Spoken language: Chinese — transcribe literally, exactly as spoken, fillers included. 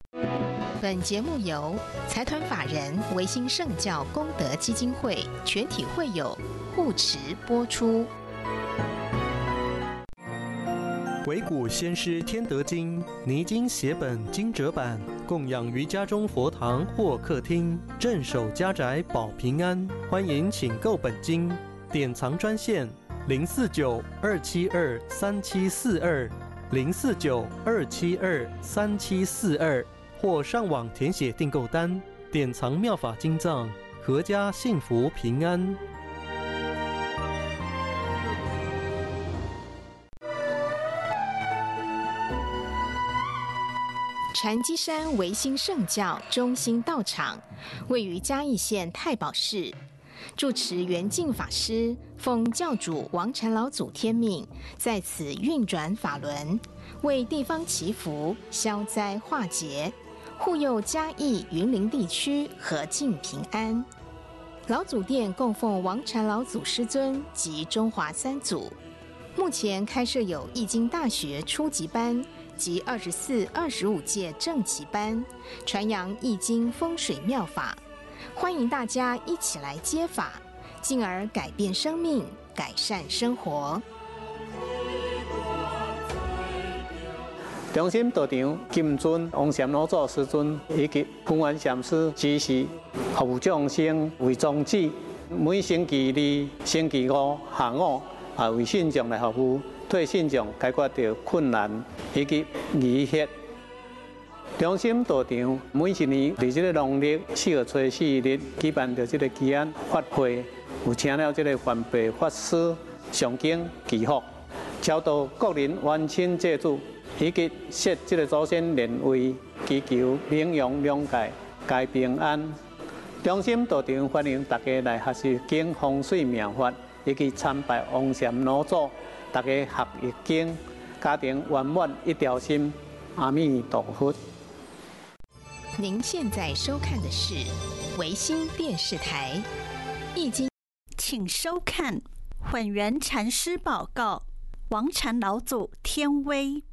本节目由财团法人维新圣教功德基金会全体会友护持播出。 维古先师天德经泥金写本精折版，供养于家中佛堂或客厅，镇守家宅保平安。欢迎请购本经，典藏专线零四九二七二三七四二零四九二七二三七四二，或上网填写订购单，典藏妙法经藏，阖家幸福平安。 禅机山维新圣教中心道场位于嘉义县太保市，住持圆净法师奉教主王禅老祖天命，在此运转法轮，为地方祈福、消灾化劫，护佑嘉义、云林地区和敬平安。老祖殿供奉王禅老祖师尊及中华三祖，目前开设有易经大学初级班及二十四、二十五届正旗班，传扬易经风水妙法，欢迎大家一起来接法，进而改变生命，改善生活。 中心道场金尊王禅老祖师尊以及公园禅师指示，服务众生为宗旨。每星期二、星期五下午啊，为信众来服务。替信众解决掉困难以及疑惑。中心道场每一年伫这个农历四月初四日举办着这个祈安法会，有请了这个环备法师上经祈福，超度国人冤亲债主，以及设这个祖先莲位，祈求名扬两界，皆平安。中心道场欢迎大家来学习经风水妙法，以及参拜王禅老祖。大家学易经，家庭圆满一条心。阿弥陀佛。 您现在收看的是维新电视台易经， 请收看混元禅师报告：王禅老祖天威。